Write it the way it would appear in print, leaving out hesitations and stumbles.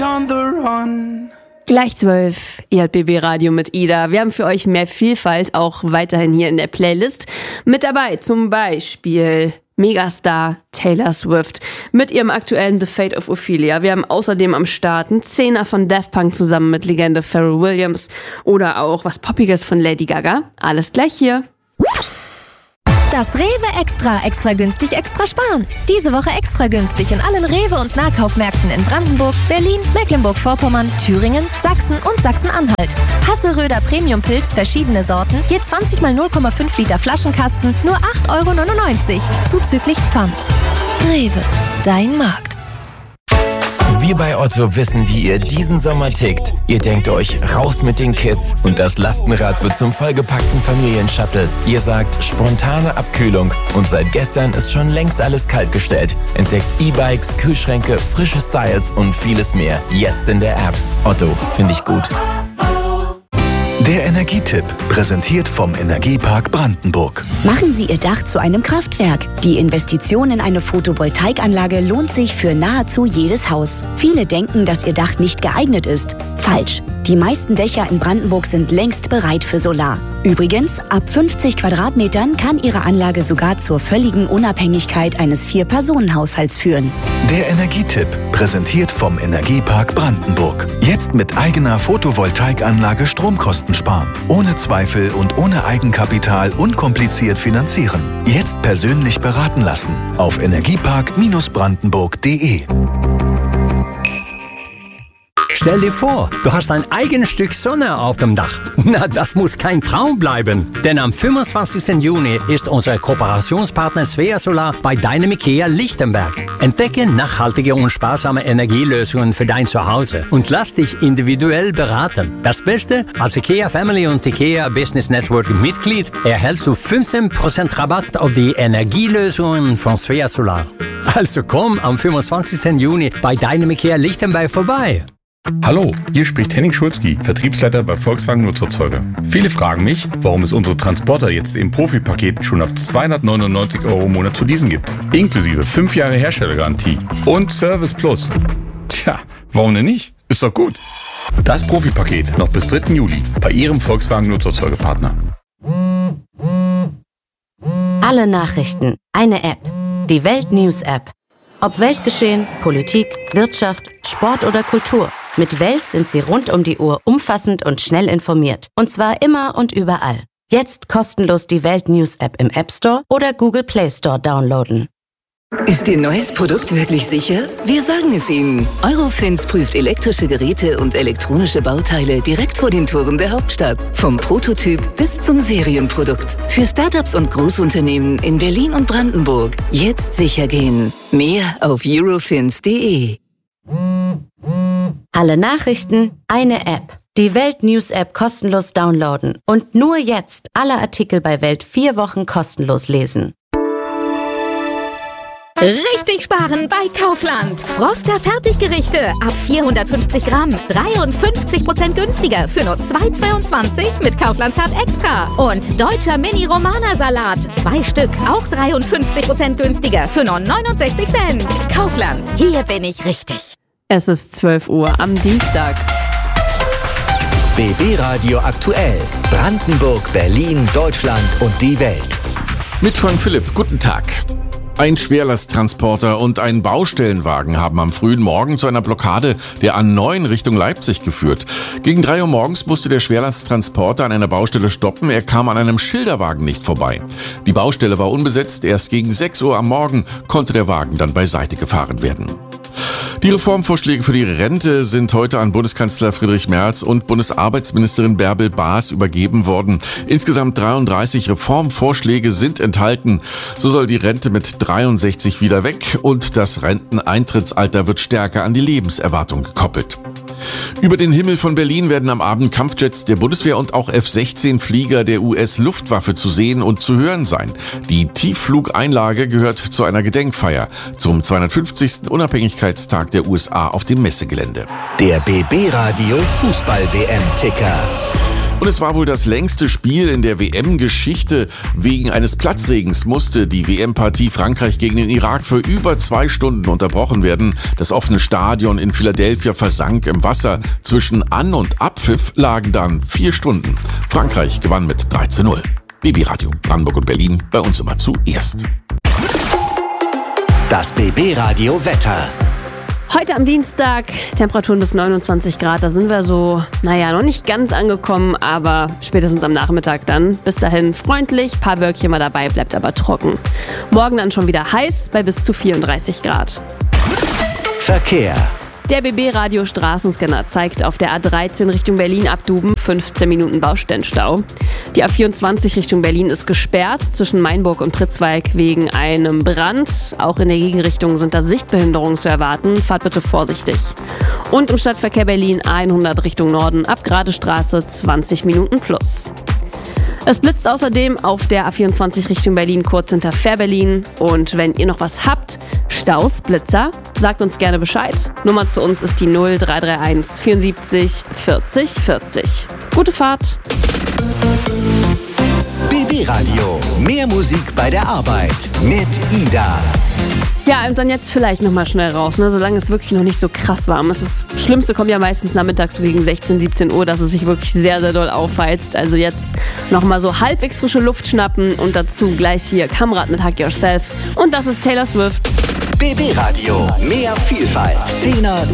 On the run. Gleich 12, ihr hört BB Radio mit Ida. Wir haben für euch mehr Vielfalt, auch weiterhin hier in der Playlist. Mit dabei zum Beispiel Megastar Taylor Swift mit ihrem aktuellen The Fate of Ophelia. Wir haben außerdem am Start einen Zehner von Daft Punk zusammen mit Legende Pharrell Williams oder auch was Poppiges von Lady Gaga. Alles gleich hier. Das Rewe extra günstig, extra sparen. Diese Woche extra günstig in allen Rewe- und Nahkaufmärkten in Brandenburg, Berlin, Mecklenburg-Vorpommern, Thüringen, Sachsen und Sachsen-Anhalt. Hasseröder Premium-Pilz, verschiedene Sorten, je 20 mal 0,5 Liter Flaschenkasten, nur 8,99 €, zuzüglich Pfand. Rewe, dein Markt. Wir bei Otto wissen, wie ihr diesen Sommer tickt. Ihr denkt euch, raus mit den Kids und das Lastenrad wird zum vollgepackten Familienshuttle. Ihr sagt, spontane Abkühlung und seit gestern ist schon längst alles kaltgestellt. Entdeckt E-Bikes, Kühlschränke, frische Styles und vieles mehr. Jetzt in der App. Otto, finde ich gut. Der Energietipp, präsentiert vom Energiepark Brandenburg. Machen Sie Ihr Dach zu einem Kraftwerk. Die Investition in eine Photovoltaikanlage lohnt sich für nahezu jedes Haus. Viele denken, dass Ihr Dach nicht geeignet ist. Falsch. Die meisten Dächer in Brandenburg sind längst bereit für Solar. Übrigens, ab 50 Quadratmetern kann Ihre Anlage sogar zur völligen Unabhängigkeit eines 4-Personen-Haushalts führen. Der Energietipp, präsentiert vom Energiepark Brandenburg. Jetzt mit eigener Photovoltaikanlage Stromkosten sparen. Ohne Zweifel und ohne Eigenkapital unkompliziert finanzieren. Jetzt persönlich beraten lassen. Auf energiepark-brandenburg.de. Stell dir vor, du hast ein eigenes Stück Sonne auf dem Dach. Na, das muss kein Traum bleiben. Denn am 25. Juni ist unser Kooperationspartner Svea Solar bei deinem IKEA Lichtenberg. Entdecke nachhaltige und sparsame Energielösungen für dein Zuhause und lass dich individuell beraten. Das Beste, als IKEA Family und IKEA Business Network Mitglied erhältst du 15% Rabatt auf die Energielösungen von Svea Solar. Also komm am 25. Juni bei deinem IKEA Lichtenberg vorbei. Hallo, hier spricht Henning Schulzki, Vertriebsleiter bei Volkswagen Nutzerzeuger. Viele fragen mich, warum es unsere Transporter jetzt im Profi-Paket schon ab 299 € im Monat zu leasen gibt. Inklusive 5 Jahre Herstellergarantie und Service Plus. Tja, warum denn nicht? Ist doch gut. Das Profi-Paket noch bis 3. Juli bei Ihrem Volkswagen Nutzerzeugerpartner. Alle Nachrichten, eine App. Die Welt News App. Ob Weltgeschehen, Politik, Wirtschaft, Sport oder Kultur. Mit Welt sind Sie rund um die Uhr umfassend und schnell informiert. Und zwar immer und überall. Jetzt kostenlos die Welt News App im App Store oder Google Play Store downloaden. Ist Ihr neues Produkt wirklich sicher? Wir sagen es Ihnen. Eurofins prüft elektrische Geräte und elektronische Bauteile direkt vor den Toren der Hauptstadt. Vom Prototyp bis zum Serienprodukt. Für Startups und Großunternehmen in Berlin und Brandenburg. Jetzt sicher gehen. Mehr auf eurofins.de. Alle Nachrichten, eine App. Die Welt News App kostenlos downloaden. Und nur jetzt alle Artikel bei Welt 4 Wochen kostenlos lesen. Richtig sparen bei Kaufland. Froster Fertiggerichte ab 450 Gramm. 53% günstiger für nur 2,22 mit Kaufland Card Extra. Und deutscher Mini-Romana-Salat. 2 Stück, auch 53% günstiger für nur 69 Cent. Kaufland, hier bin ich richtig. Es ist 12 Uhr am Dienstag. BB Radio aktuell. Brandenburg, Berlin, Deutschland und die Welt. Mit Frank Philipp, guten Tag. Ein Schwerlasttransporter und ein Baustellenwagen haben am frühen Morgen zu einer Blockade der A9 Richtung Leipzig geführt. Gegen 3 Uhr morgens musste der Schwerlasttransporter an einer Baustelle stoppen. Er kam an einem Schilderwagen nicht vorbei. Die Baustelle war unbesetzt. Erst gegen 6 Uhr am Morgen konnte der Wagen dann beiseite gefahren werden. Die Reformvorschläge für die Rente sind heute an Bundeskanzler Friedrich Merz und Bundesarbeitsministerin Bärbel Baas übergeben worden. Insgesamt 33 Reformvorschläge sind enthalten. So soll die Rente mit 63 wieder weg und das Renteneintrittsalter wird stärker an die Lebenserwartung gekoppelt. Über den Himmel von Berlin werden am Abend Kampfjets der Bundeswehr und auch F-16-Flieger der US-Luftwaffe zu sehen und zu hören sein. Die Tiefflugeinlage gehört zu einer Gedenkfeier zum 250. Unabhängigkeitstag der USA auf dem Messegelände. Der BB Radio Fußball-WM-Ticker. Und es war wohl das längste Spiel in der WM-Geschichte. Wegen eines Platzregens musste die WM-Partie Frankreich gegen den Irak für über 2 Stunden unterbrochen werden. Das offene Stadion in Philadelphia versank im Wasser. Zwischen An- und Abpfiff lagen dann 4 Stunden. Frankreich gewann mit 3:0. BB Radio Brandenburg und Berlin, bei uns immer zuerst. Das BB Radio Wetter. Heute am Dienstag, Temperaturen bis 29 Grad, da sind wir so, noch nicht ganz angekommen, aber spätestens am Nachmittag dann. Bis dahin freundlich, paar Wölkchen mal dabei, bleibt aber trocken. Morgen dann schon wieder heiß bei bis zu 34 Grad. Verkehr. Der BB-Radio Straßenscanner zeigt auf der A13 Richtung Berlin ab Duben 15 Minuten Baustellenstau. Die A24 Richtung Berlin ist gesperrt zwischen Mainburg und Pritzwalk wegen einem Brand. Auch in der Gegenrichtung sind da Sichtbehinderungen zu erwarten. Fahrt bitte vorsichtig. Und im Stadtverkehr Berlin A100 Richtung Norden ab Gradestraße 20 Minuten plus. Es blitzt außerdem auf der A24 Richtung Berlin kurz hinter Fährberlin. Und wenn ihr noch was habt, Staus, Blitzer, sagt uns gerne Bescheid. Nummer zu uns ist die 0331 74 40 40. Gute Fahrt! BB Radio. Mehr Musik bei der Arbeit mit Ida. Ja, und dann jetzt vielleicht nochmal schnell raus, solange es wirklich noch nicht so krass warm ist. Das Schlimmste kommt ja meistens nachmittags so gegen 16, 17 Uhr, dass es sich wirklich sehr, sehr doll aufheizt. Also jetzt nochmal so halbwegs frische Luft schnappen und dazu gleich hier Kamrat mit Hug Yourself. Und das ist Taylor Swift. BB Radio. Mehr Vielfalt. 10er,